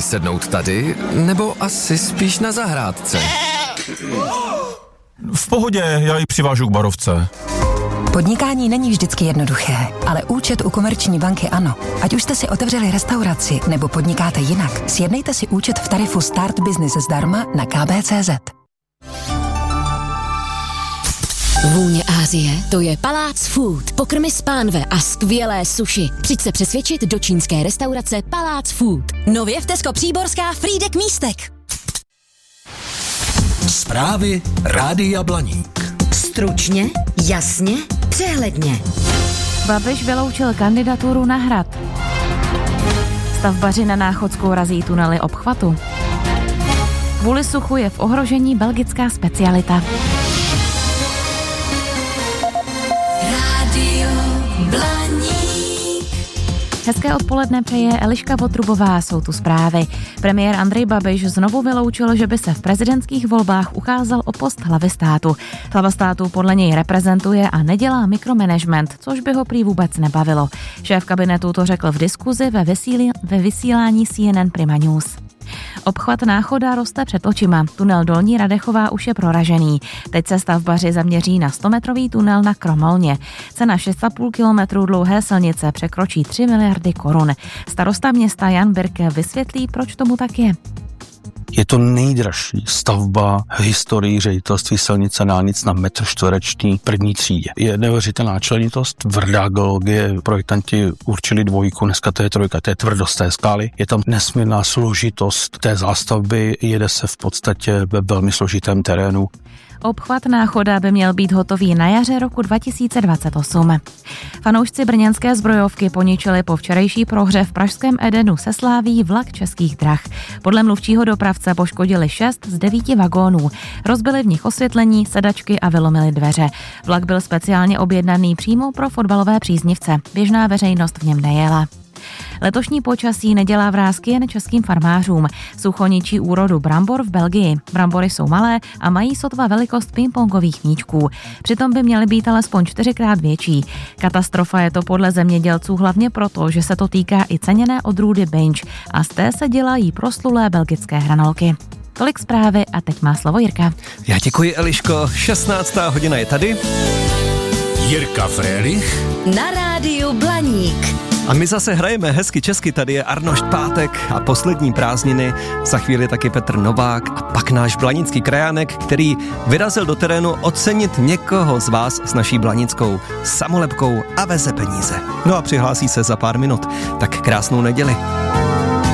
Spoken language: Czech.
sednout tady, nebo asi spíš na zahrádce? V pohodě, já ji přivážu k barovce. Podnikání není vždycky jednoduché, ale účet u Komerční banky ano. Ať už jste si otevřeli restauraci nebo podnikáte jinak, sjednejte si účet v tarifu Start Business zdarma na kb.cz. Vůně Asie, to je Palác Food, pokrmy z pánve a skvělé sushi. Přijď se přesvědčit do čínské restaurace Palác Food. Nově v Tesco Příborská Frýdek Místek. Zprávy Rádia Blaník. Stručně, jasně, přehledně. Babiš vyloučil kandidaturu na Hrad. Stavbaři na Náchodskou razí tunely obchvatu. Kvůli suchu je v ohrožení belgická specialita. Rádio Blaník. Hezké odpoledne přeje Eliška Votrubová, jsou tu zprávy. Premiér Andrej Babiš znovu vyloučil, že by se v prezidentských volbách ucházel o post hlavy státu. Hlava státu podle něj reprezentuje a nedělá mikromanagement, což by ho prý vůbec nebavilo. Šéf kabinetu to řekl v diskuzi ve vysílání CNN Prima News. Obchvat Náchoda roste před očima. Tunel Dolní Radechová už je proražený. Teď se stavbaři zaměří na 100-metrový tunel na Kromolně. Cena 6,5 kilometru dlouhé silnice překročí 3 miliardy korun. Starosta města Jan Birke vysvětlí, proč tomu tak je. Je to nejdražší stavba v historii Ředitelství silnic a dálnic na metr čtvereční první třídě. Je neuvěřitelná členitost, tvrdá geologie, projektanti určili dvojku, dneska to je trojka, to je tvrdost té skály. Je tam nesmírná složitost té zástavby, jede se v podstatě ve velmi složitém terénu. Obchvat Náchoda by měl být hotový na jaře roku 2028. Fanoušci brněnské zbrojovky poničili po včerejší prohře v pražském Edenu se Sláví vlak Českých drah. Podle mluvčího dopravce poškodili 6 z 9 vagónů. Rozbili v nich osvětlení, sedačky a vylomili dveře. Vlak byl speciálně objednaný přímo pro fotbalové příznivce. Běžná veřejnost v něm nejela. Letošní počasí nedělá vrásky jen českým farmářům. Sucho ničí úrodu brambor v Belgii. Brambory jsou malé a mají sotva velikost pingpongových míčků. Přitom by měly být alespoň 4krát větší. Katastrofa je to podle zemědělců hlavně proto, že se to týká i ceněné odrůdy Binge a z té se dělají proslulé belgické hranolky. Tolik zprávy a teď má slovo Jirka. Já děkuji, Eliško. 16. hodina je tady. Jirka Frélich Na rádiu Blaník. A my zase hrajeme hezky česky, tady je Arnošt Pátek a poslední prázdniny, za chvíli taky Petr Novák a pak náš blanický krajánek, který vyrazil do terénu ocenit někoho z vás s naší blanickou samolepkou a veze peníze. No a přihlásí se za pár minut. Tak krásnou neděli.